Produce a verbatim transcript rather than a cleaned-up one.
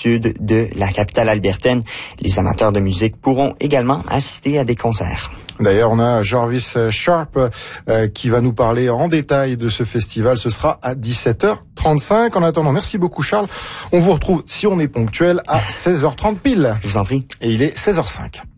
sud de la capitale albertaine. Les amateurs de musique pourront également assister à des concerts. D'ailleurs, on a Jarvis Sharp euh, qui va nous parler en détail de ce festival. Ce sera à dix-sept heures trente-cinq. En attendant, merci beaucoup Charles. On vous retrouve, si on est ponctuel, à seize heures trente pile. Je vous en prie. Et il est seize heures cinq.